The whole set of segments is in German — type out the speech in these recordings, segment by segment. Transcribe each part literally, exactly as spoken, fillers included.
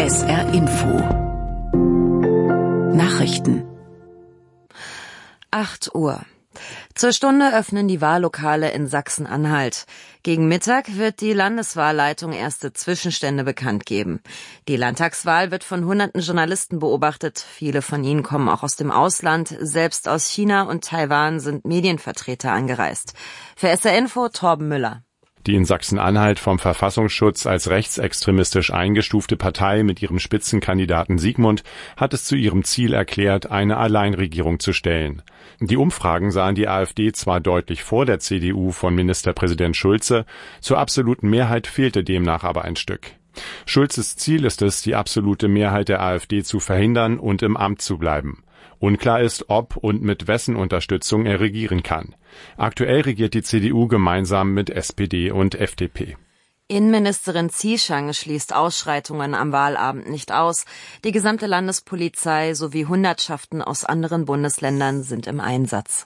S R Info Nachrichten. acht Uhr. Zur Stunde öffnen die Wahllokale in Sachsen-Anhalt. Gegen Mittag wird die Landeswahlleitung erste Zwischenstände bekannt geben. Die Landtagswahl wird von hunderten Journalisten beobachtet. Viele von ihnen kommen auch aus dem Ausland. Selbst aus China und Taiwan sind Medienvertreter angereist. Für S R Info Torben Müller. Die in Sachsen-Anhalt vom Verfassungsschutz als rechtsextremistisch eingestufte Partei mit ihrem Spitzenkandidaten Sigmund hat es zu ihrem Ziel erklärt, eine Alleinregierung zu stellen. Die Umfragen sahen die AfD zwar deutlich vor der C D U von Ministerpräsident Schulze, zur absoluten Mehrheit fehlte demnach aber ein Stück. Schulzes Ziel ist es, die absolute Mehrheit der AfD zu verhindern und im Amt zu bleiben. Unklar ist, ob und mit wessen Unterstützung er regieren kann. Aktuell regiert die C D U gemeinsam mit S P D und F D P. Innenministerin Zieschang schließt Ausschreitungen am Wahlabend nicht aus. Die gesamte Landespolizei sowie Hundertschaften aus anderen Bundesländern sind im Einsatz.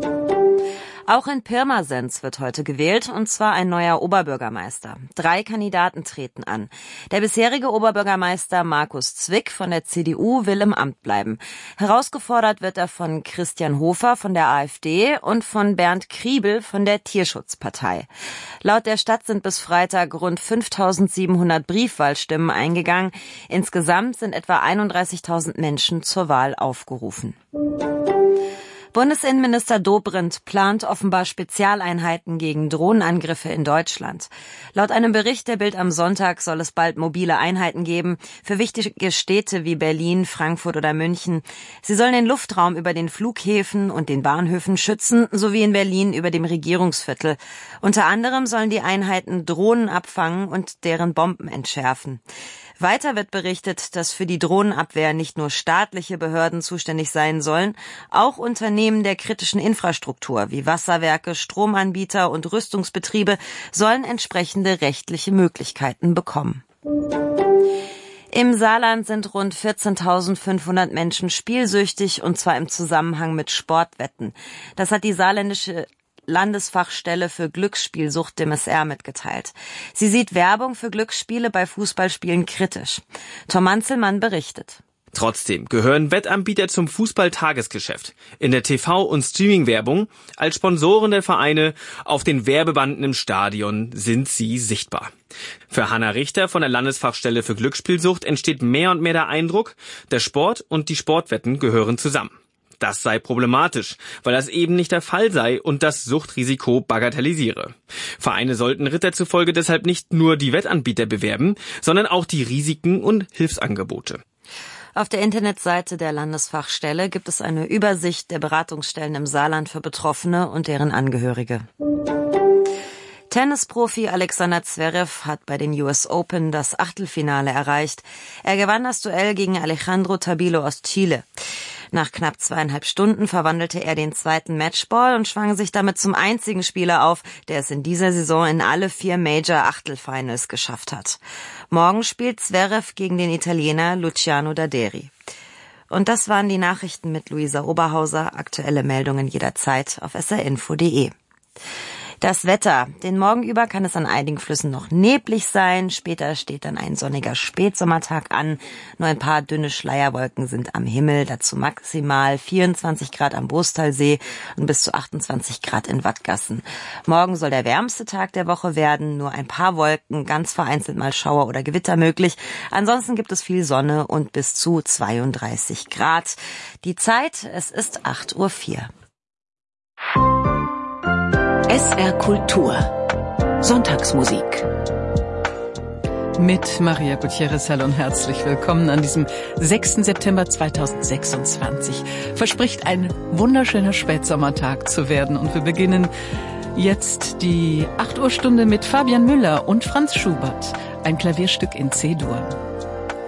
Auch in Pirmasens wird heute gewählt, und zwar ein neuer Oberbürgermeister. Drei Kandidaten treten an. Der bisherige Oberbürgermeister Markus Zwick von der C D U will im Amt bleiben. Herausgefordert wird er von Christian Hofer von der AfD und von Bernd Kriebel von der Tierschutzpartei. Laut der Stadt sind bis Freitag rund fünftausendsiebenhundert Briefwahlstimmen eingegangen. Insgesamt sind etwa einunddreißigtausend Menschen zur Wahl aufgerufen. Bundesinnenminister Dobrindt plant offenbar Spezialeinheiten gegen Drohnenangriffe in Deutschland. Laut einem Bericht der Bild am Sonntag soll es bald mobile Einheiten geben für wichtige Städte wie Berlin, Frankfurt oder München. Sie sollen den Luftraum über den Flughäfen und den Bahnhöfen schützen, sowie in Berlin über dem Regierungsviertel. Unter anderem sollen die Einheiten Drohnen abfangen und deren Bomben entschärfen. Weiter wird berichtet, dass für die Drohnenabwehr nicht nur staatliche Behörden zuständig sein sollen, auch Unternehmen der kritischen Infrastruktur wie Wasserwerke, Stromanbieter und Rüstungsbetriebe sollen entsprechende rechtliche Möglichkeiten bekommen. Im Saarland sind rund vierzehntausendfünfhundert Menschen spielsüchtig, und zwar im Zusammenhang mit Sportwetten. Das hat die saarländische Landesfachstelle für Glücksspielsucht dem S R mitgeteilt. Sie sieht Werbung für Glücksspiele bei Fußballspielen kritisch. Tom Manzelmann berichtet. Trotzdem gehören Wettanbieter zum Fußball-Tagesgeschäft. In der T V- und Streaming-Werbung, als Sponsoren der Vereine, auf den Werbebanden im Stadion sind sie sichtbar. Für Hanna Richter von der Landesfachstelle für Glücksspielsucht entsteht mehr und mehr der Eindruck, der Sport und die Sportwetten gehören zusammen. Das sei problematisch, weil das eben nicht der Fall sei und das Suchtrisiko bagatellisiere. Vereine sollten Ritter zufolge deshalb nicht nur die Wettanbieter bewerben, sondern auch die Risiken und Hilfsangebote. Auf der Internetseite der Landesfachstelle gibt es eine Übersicht der Beratungsstellen im Saarland für Betroffene und deren Angehörige. Tennisprofi Alexander Zverev hat bei den U S Open das Achtelfinale erreicht. Er gewann das Duell gegen Alejandro Tabilo aus Chile. Nach knapp zweieinhalb Stunden verwandelte er den zweiten Matchball und schwang sich damit zum einzigen Spieler auf, der es in dieser Saison in alle vier Major-Achtelfinals geschafft hat. Morgen spielt Zverev gegen den Italiener Luciano Daderi. Und das waren die Nachrichten mit Luisa Oberhauser. Aktuelle Meldungen jederzeit auf s r info punkt d e. Das Wetter. Den Morgen über kann es an einigen Flüssen noch neblig sein. Später steht dann ein sonniger Spätsommertag an. Nur ein paar dünne Schleierwolken sind am Himmel. Dazu maximal vierundzwanzig Grad am Bostalsee und bis zu achtundzwanzig Grad in Wattgassen. Morgen soll der wärmste Tag der Woche werden. Nur ein paar Wolken, ganz vereinzelt mal Schauer oder Gewitter möglich. Ansonsten gibt es viel Sonne und bis zu zweiunddreißig Grad. Die Zeit, es ist acht Uhr vier. S R Kultur. Sonntagsmusik. Mit Maria Gutierrez, hallo und herzlich willkommen an diesem sechsten September zweitausendsechsundzwanzig. Verspricht ein wunderschöner Spätsommertag zu werden, und wir beginnen jetzt die acht Uhr Stunde mit Fabian Müller und Franz Schubert, ein Klavierstück in C-Dur.